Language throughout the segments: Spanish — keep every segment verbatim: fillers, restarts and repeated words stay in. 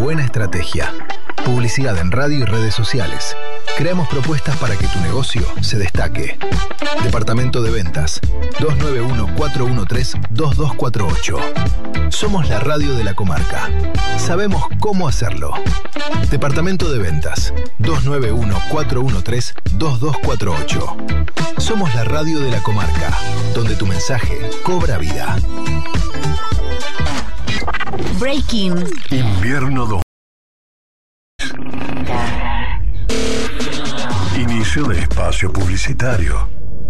buena estrategia. Publicidad en radio y redes sociales. Creamos propuestas para que tu negocio se destaque. Departamento de Ventas dos nueve uno, cuatro uno tres, dos dos cuatro ocho. Somos la radio de la comarca. Sabemos cómo hacerlo. Departamento de Ventas dos nueve uno, cuatro uno tres, dos dos cuatro ocho. Somos la radio de la comarca, donde tu mensaje cobra vida. Breaking. Invierno dos. Inicio de espacio publicitario.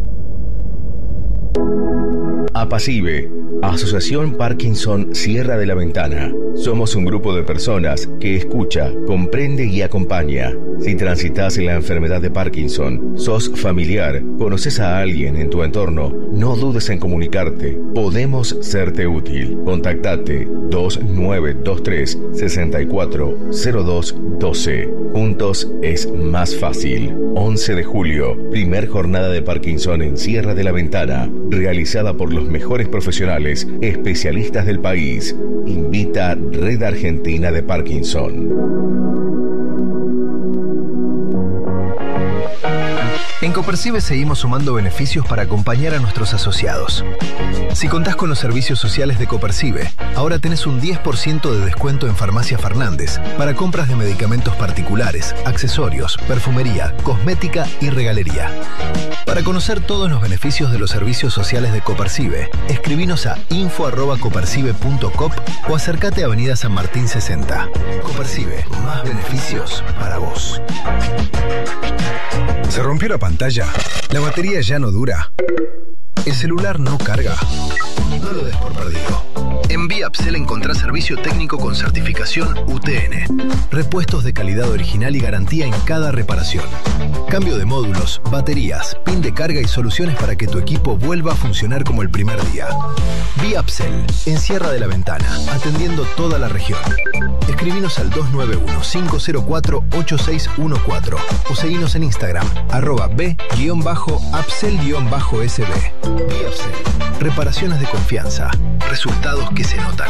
Apacive, Asociación Parkinson Sierra de la Ventana. Somos un grupo de personas que escucha, comprende y acompaña. Si transitas la enfermedad de Parkinson, sos familiar, conoces a alguien en tu entorno, no dudes en comunicarte. Podemos serte útil. Contactate dos nueve dos tres, seis cuatro cero dos uno dos. Juntos es más fácil. once de julio, primer jornada de Parkinson en Sierra de la Ventana, realizada por los mejores profesionales, especialistas del país. Invita Red Argentina de Parkinson. En Copercibe seguimos sumando beneficios para acompañar a nuestros asociados. Si contás con los servicios sociales de Copercibe, ahora tenés un diez por ciento de descuento en Farmacia Fernández para compras de medicamentos particulares, accesorios, perfumería, cosmética y regalería. Para conocer todos los beneficios de los servicios sociales de Copercibe, escribinos a info arroba copercibe punto cop o acércate a Avenida San Martín sesenta. Copercibe, más beneficios para vos. ¿Se rompió la pantalla? ¿La batería ya no dura? ¿El celular no carga? No lo des por perdido. En Viapsel encontrás servicio técnico con certificación U T N. Repuestos de calidad original y garantía en cada reparación. Cambio de módulos, baterías, pin de carga y soluciones para que tu equipo vuelva a funcionar como el primer día. Viapsel, en Sierra de la Ventana, atendiendo toda la región. Escribinos al dos nueve uno, cinco cero cuatro, ocho seis uno cuatro o seguinos en Instagram, arroba b-apsel-sb. Viapsel, reparaciones de confianza, resultados que se notan.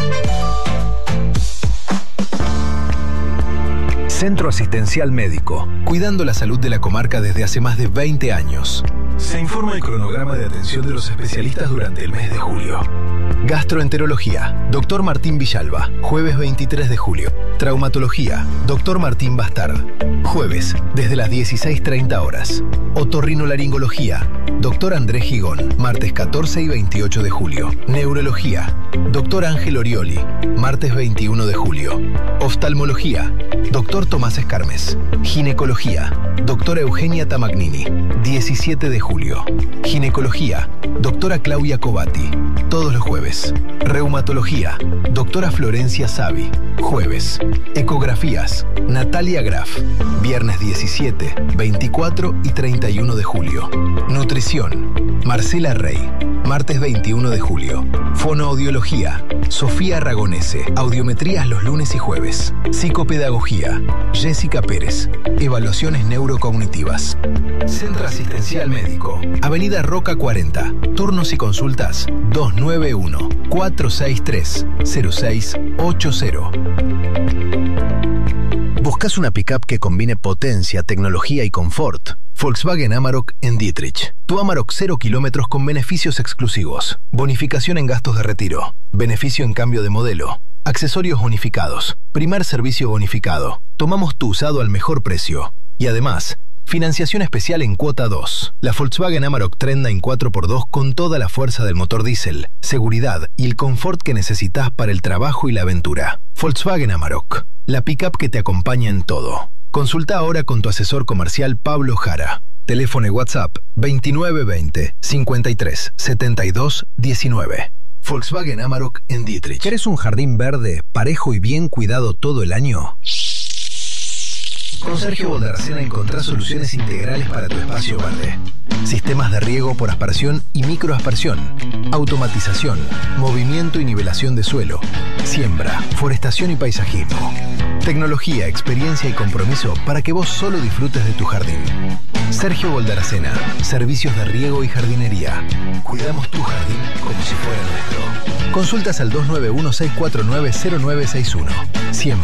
Centro Asistencial Médico, cuidando la salud de la comarca desde hace más de veinte años. Se informa el cronograma de atención de los especialistas durante el mes de julio. Gastroenterología, doctor Martín Villalba, jueves veintitrés de julio. Traumatología, doctor Martín Bastard, jueves, desde las dieciséis treinta horas. Otorrinolaringología, doctor Andrés Gigón, martes catorce y veintiocho de julio. Neurología, doctor Ángel Orioli, martes veintiuno de julio. Oftalmología, doctor Tomás Escarmes. Ginecología, doctora Eugenia Tamagnini, diecisiete de julio. Ginecología, doctora Claudia Covati, todos los jueves. Reumatología, doctora Florencia Savi, jueves. Ecografías, Natalia Graf, viernes diecisiete, veinticuatro y treinta y uno de julio. Nutrición, Marcela Rey, martes veintiuno de julio. Fonoaudiología, Sofía Aragonese, audiometrías los lunes y jueves. Psicopedagogía, Jessica Pérez, evaluaciones neurocognitivas. Centro Asistencial Médico, Avenida Roca cuarenta, turnos y consultas dos nueve uno, cuatro seis tres, cero seis ocho cero. ¿Buscas una pickup que combine potencia, tecnología y confort? Volkswagen Amarok en Dietrich. Tu Amarok cero kilómetros con beneficios exclusivos. Bonificación en gastos de retiro. Beneficio en cambio de modelo. Accesorios bonificados. Primer servicio bonificado. Tomamos tu usado al mejor precio. Y además, financiación especial en cuota dos. La Volkswagen Amarok Trendline cuatro por dos con toda la fuerza del motor diésel, seguridad y el confort que necesitas para el trabajo y la aventura. Volkswagen Amarok, la pickup que te acompaña en todo. Consulta ahora con tu asesor comercial Pablo Jara. Teléfono y WhatsApp veintinueve veinte, cincuenta y tres, setenta y dos, diecinueve. Volkswagen Amarok en Dietrich. ¿Querés un jardín verde, parejo y bien cuidado todo el año? Con Sergio Boldarcena encontrás soluciones integrales para tu espacio verde. Sistemas de riego por aspersión y microaspersión, automatización, movimiento y nivelación de suelo, siembra, forestación y paisajismo. Tecnología, experiencia y compromiso para que vos solo disfrutes de tu jardín. Sergio Boldarcena, servicios de riego y jardinería. Cuidamos tu jardín como si fuera nuestro. Consultas al dos nueve uno, seis cuatro nueve, cero nueve seis uno. Siembra.